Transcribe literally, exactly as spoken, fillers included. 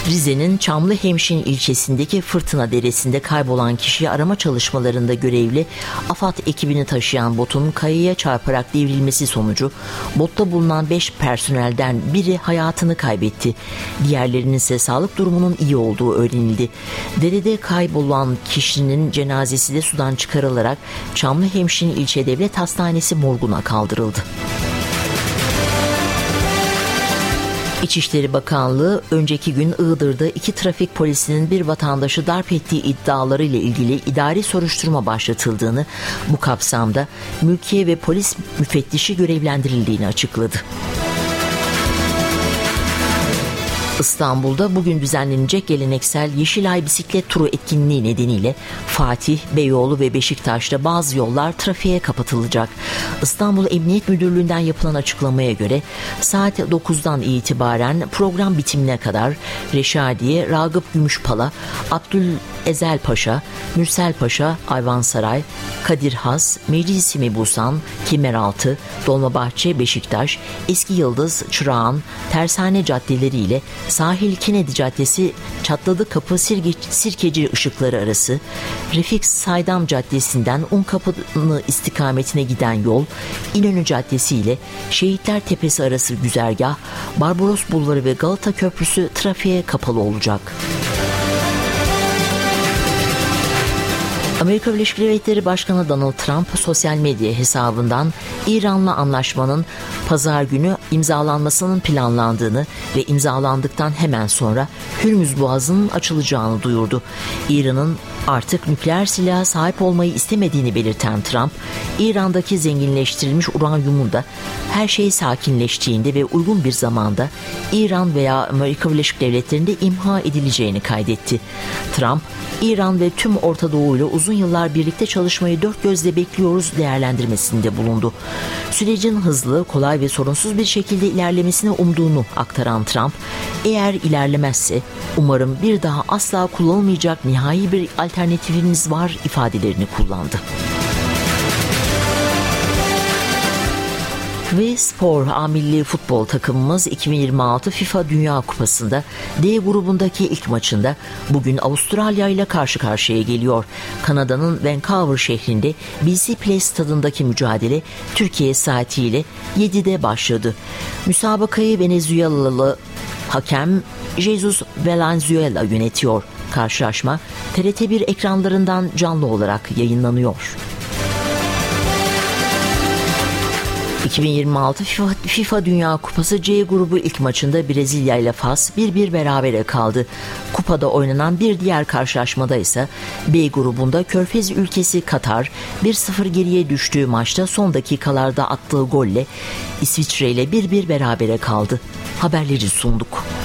Rize'nin Çamlıhemşin ilçesindeki Fırtına Deresi'nde kaybolan kişiyi arama çalışmalarında görevli AFAD ekibini taşıyan botun kayaya çarparak devrilmesi sonucu botta bulunan beş personelden biri hayatını kaybetti. Diğerlerinin ise sağlık durumunun iyi olduğu öğrenildi. Derede kaybolan kişinin cenazesi de sudan çıkarılarak Çamlıhemşin İlçe Devlet Hastanesi morguna kaldırıldı. İçişleri Bakanlığı önceki gün Iğdır'da iki trafik polisinin bir vatandaşı darp ettiği iddialarıyla ilgili idari soruşturma başlatıldığını, bu kapsamda mülkiye ve polis müfettişi görevlendirildiğini açıkladı. İstanbul'da bugün düzenlenecek geleneksel Yeşilay bisiklet turu etkinliği nedeniyle Fatih, Beyoğlu ve Beşiktaş'ta bazı yollar trafiğe kapatılacak. İstanbul Emniyet Müdürlüğü'nden yapılan açıklamaya göre saat dokuzdan itibaren program bitimine kadar Reşadiye, Ragıp Gümüşpala, Abdülezel Paşa, Mürsel Paşa, Ayvansaray, Kadir Has, Meclis-i Mebusan, Kemeraltı, Dolmabahçe, Beşiktaş, Eski Yıldız, Çırağan, Tersane caddeleri ile Sahil Kennedy Caddesi, Çatladı Kapı, Sirge, Sirkeci ışıkları arası, Refik Saydam Caddesi'nden Unkapı'nı istikametine giden yol, İnönü Caddesi ile Şehitler Tepesi arası güzergah, Barbaros Bulvarı ve Galata Köprüsü trafiğe kapalı olacak. Amerika Birleşik Devletleri Başkanı Donald Trump sosyal medya hesabından İran'la anlaşmanın pazar günü imzalanmasının planlandığını ve imzalandıktan hemen sonra Hürmüz Boğazı'nın açılacağını duyurdu. İran'ın artık nükleer silaha sahip olmayı istemediğini belirten Trump, İran'daki zenginleştirilmiş uranyumun da her şey sakinleştiğinde ve uygun bir zamanda İran veya Amerika Birleşik Devletleri'nde imha edileceğini kaydetti. Trump, İran ve tüm Orta Doğu ile uzun yıllar birlikte çalışmayı dört gözle bekliyoruz değerlendirmesinde bulundu. Sürecin hızlı, kolay ve sorunsuz bir şekilde ilerlemesini umduğunu aktaran Trump, eğer ilerlemezse umarım bir daha asla kullanılmayacak nihai bir alternatifimiz var ifadelerini kullandı. Ve spor, A milli futbol takımımız iki bin yirmi altı FIFA Dünya Kupası'nda D grubundaki ilk maçında bugün Avustralya ile karşı karşıya geliyor. Kanada'nın Vancouver şehrinde B C Place stadındaki mücadele Türkiye saatiyle yedide başladı. Müsabakayı Venezuelalı hakem Jesus Valenzuela yönetiyor. Karşılaşma T R T bir ekranlarından canlı olarak yayınlanıyor. iki bin yirmi altı FIFA, FIFA Dünya Kupası C grubu ilk maçında Brezilya ile Fas bir bir berabere kaldı. Kupada oynanan bir diğer karşılaşmada ise B grubunda Körfez ülkesi Katar bir sıfır geriye düştüğü maçta son dakikalarda attığı golle İsviçre ile bir bir berabere kaldı. Haberleri sunduk.